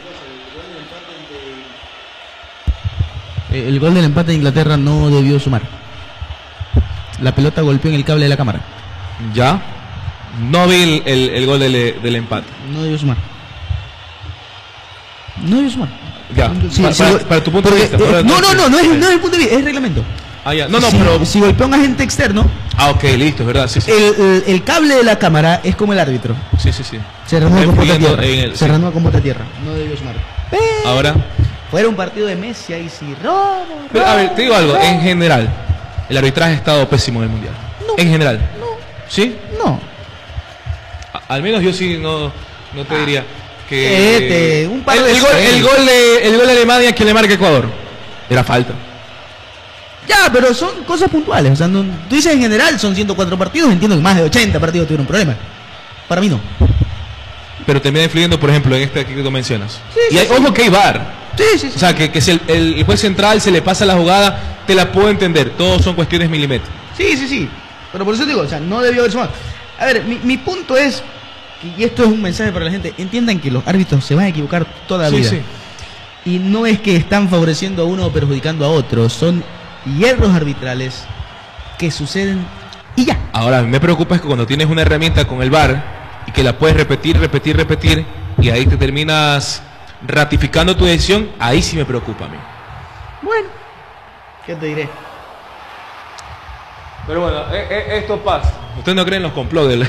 El gol del empate de Inglaterra no debió sumar. La pelota golpeó en el cable de la cámara. Ya. No vi el, el, el gol del, del empate. No debió sumar. No debió sumar. Ya. Sí, para, sí, para, para tu punto porque, de vista. Eh, para no, tu, no, no, no es, no es el punto de vista, es reglamento. Ah, ya. No, no, si, pero. Si golpea un agente externo. Ah, ok, listo, es verdad. Sí, sí. El, el, el cable de la cámara es como el árbitro. Sí, sí, sí. Se renueva con bota tierra. El, Se sí. renueva con bota tierra. No debió sumar. Pero ahora. fuera un partido de Messi, ahí sí. Robo, Pero, a ver, te digo algo. robo. En general, el arbitraje ha estado pésimo en el mundial. No. En general. No. ¿Sí? No. A, al menos yo sí no, no te diría que. Este, un par el, de el, gol, el, gol de, el gol de Alemania, que le marca Ecuador. Era falta. Ya, pero son cosas puntuales. O sea, no, tú dices en general son ciento cuatro partidos. Entiendo que más de ochenta partidos tuvieron problemas. Para mí no. Pero termina influyendo, por ejemplo, en este que tú mencionas. Sí, y sí, hay, sí. ojo que hay V A R. Sí, sí, sí. O sea, que, que si el, el juez central se le pasa la jugada, te la puedo entender. Todos son cuestiones milimétricas. Sí, sí, sí. Pero por eso digo, o sea, no debió haber sumado. A ver, mi, mi punto es, y esto es un mensaje para la gente, entiendan que los árbitros se van a equivocar toda la Sí, vida. sí. Y no es que están favoreciendo a uno o perjudicando a otro, son hierros arbitrales que suceden y ya. Ahora, me preocupa es que cuando tienes una herramienta con el V A R y que la puedes repetir, repetir, repetir, y ahí te terminas ratificando tu decisión, ahí sí me preocupa a mí. Bueno, ¿qué te diré? Pero bueno, eh, eh, esto pasa. ¿Usted no cree en los complots del